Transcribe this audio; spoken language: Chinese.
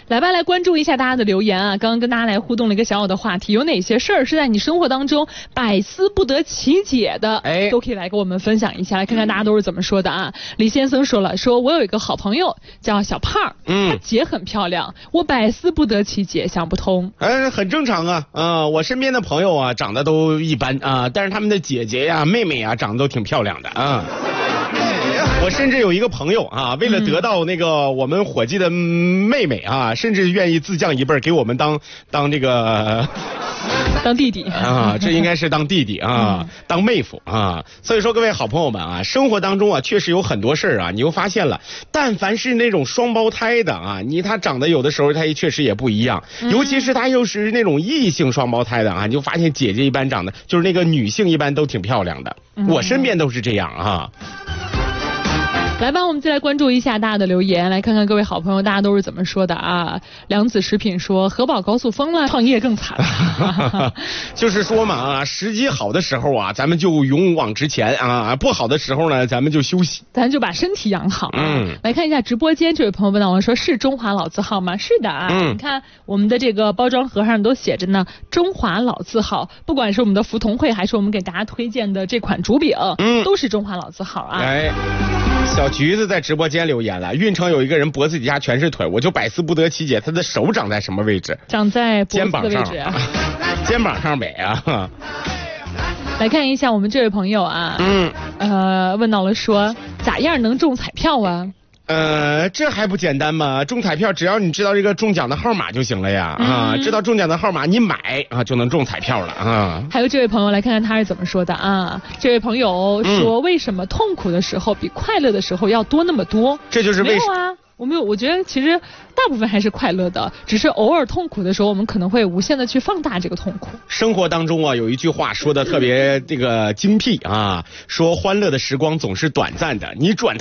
来吧，来关注一下大家的留言啊！刚刚跟大家来互动了一个小小的话题，有哪些事儿是在你生活当中百思不得其解的？都可以来跟我们分享一下，来看看大家都是怎么说的啊！李先生说了，说我有一个好朋友叫小胖，他姐很漂亮，我百思不得其解，想不通。 很正常啊，我身边的朋友啊，长得都一般啊，但是他们的姐姐呀、妹妹呀，长得都挺漂亮的啊。我甚至有一个朋友啊，为了得到那个我们伙计的妹妹啊，甚至愿意自降一辈给我们当这个当弟弟啊，这应该是当弟弟啊，当妹夫啊。所以说各位好朋友们啊，生活当中啊确实有很多事儿啊，你又发现了，但凡是那种双胞胎的啊，他长得有的时候他确实也不一样，尤其是他又是那种异性双胞胎的啊，你就发现姐姐一般长得就是那个女性一般都挺漂亮的，我身边都是这样啊。 来吧，我们再来关注一下大家的留言，来看看各位好朋友大家都是怎么说的啊。良子食品说，核保高速封了，创业更惨。 就是说嘛啊，时机好的时候啊，咱们就勇往直前啊；不好的时候呢，咱们就休息， 咱就把身体养好。来看一下直播间，这位朋友问到我说，是中华老字号吗？是的啊，你看我们的这个包装盒上都写着呢，中华老字号，不管是我们的福同会，还是我们给大家推荐的这款竹饼，都是中华老字号啊。 小橘子在直播间留言了，运城有一个人脖子底下全是腿，我就百思不得其解，他的手长在什么位置？ 长在脖子的位置肩膀上呗啊。 来看一下我们这位朋友啊，问到了说，咋样能中彩票啊？ 这还不简单吗？中彩票只要你知道这个中奖的号码就行了呀，知道中奖的号码你买啊就能中彩票了啊。 还有这位朋友来看看他是怎么说的啊？这位朋友说，为什么痛苦的时候比快乐的时候要多那么多？ 这就是为什么？ 没有啊，我觉得其实大部分还是快乐的，只是偶尔痛苦的时候，我们可能会无限的去放大这个痛苦。 生活当中啊，有一句话说的特别这个精辟啊，说欢乐的时光总是短暂的，你转